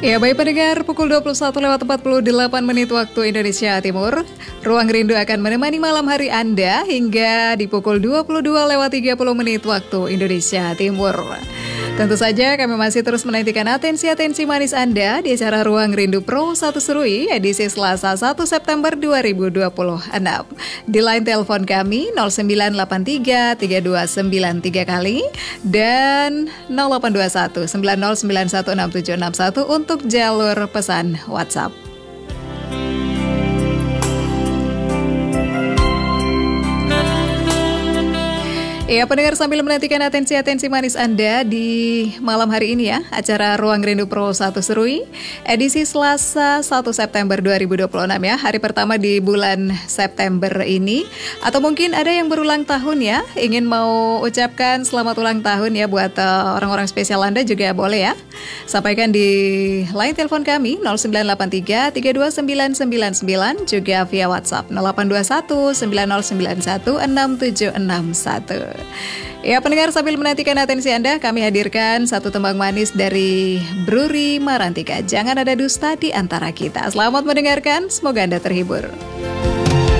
Ya, baik pendengar, pukul 21:48 waktu Indonesia Timur. Ruang Rindu akan menemani malam hari Anda hingga di pukul 22:30 waktu Indonesia Timur. Tentu saja kami masih terus menantikan atensi manis Anda di acara Ruang Rindu Pro 1 Serui edisi Selasa 1 September 2026. Di line telepon kami 0983 3293 kali dan 0821 90916761 untuk jalur pesan WhatsApp. Ya, pendengar, sambil menantikan atensi manis Anda di malam hari ini ya, acara Ruang Rindu Pro 1 Serui, edisi Selasa 1 September 2026 ya, hari pertama di bulan September ini. Atau mungkin ada yang berulang tahun ya, ingin mau ucapkan selamat ulang tahun ya buat orang-orang spesial Anda juga boleh ya. Sampaikan di line telepon kami 0983 329999, juga via WhatsApp 0821 9091 6761. Ya, pendengar, sambil menantikan atensi Anda, kami hadirkan satu tembang manis dari Bruri Marantika. Jangan ada dusta di antara kita. Selamat mendengarkan, semoga Anda terhibur.